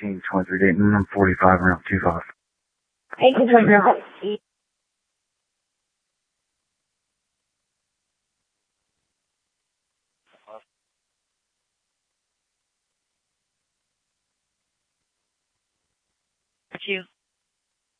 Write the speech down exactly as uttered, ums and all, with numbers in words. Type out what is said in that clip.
eighteen twenty-three Dayton. I'm forty-five around two five. eighteen twenty-three. You.